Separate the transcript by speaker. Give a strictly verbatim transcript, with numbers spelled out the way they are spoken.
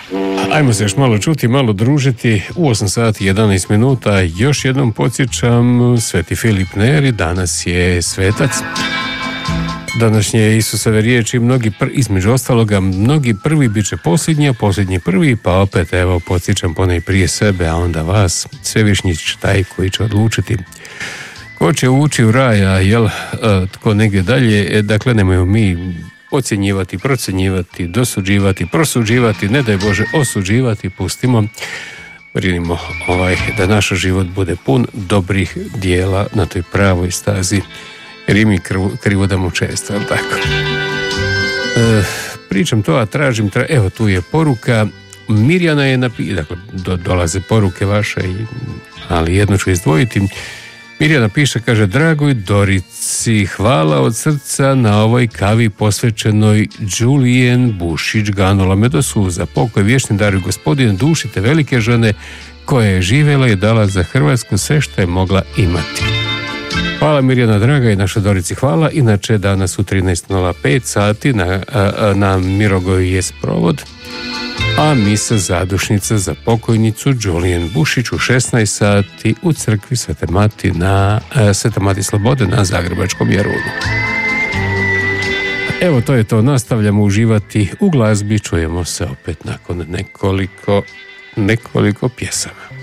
Speaker 1: Ajmo se još malo čuti, malo družiti. U osam sati i jedanaest minuta još jednom podsjećam, Sveti Filip Neri danas je svetac. Današnje Isusove riječi, mnogi pr- između ostaloga, mnogi prvi bit će posljednji, a posljednji prvi, pa opet evo podsjećam ponajprije sebe, a onda vas. Svevišnji će taj koji će odlučiti ko će ući u raj, a jel tko negdje dalje. Dakle, nemojmo mi ocjenjivati, procjenjivati, dosuđivati, prosuđivati, ne daj Bože osuđivati, pustimo, brinimo ovaj, da naš život bude pun dobrih dijela na toj pravoj stazi, jer i mi krivo, krivo damo često, jel tako? E, pričam to, a tražim, tra... evo tu je poruka, Mirjana je napisala, dakle do, dolaze poruke vaše, ali jedno ću izdvojiti. Mirjana piše, kaže, dragoj Dorici, hvala od srca na ovoj kavi posvećenoj Julijen Bušić, ganula me do suza. Pokoj vječni daruj gospodine duši te velike žene koja je živjela i dala za Hrvatsku sve što je mogla imati. Hvala Mirjana draga i naša Dorici hvala. Inače danas u trinaest nula pet sati na, na Mirogoju je sprovod, a misa zadušnica za pokojnicu Julijen Bušić u šesnaest sati u crkvi Svete Mati na Svete Mati Slobode na Zagrebačkom Jarunu. Evo to je to, nastavljamo uživati u glazbi, čujemo se opet nakon nekoliko nekoliko pjesama.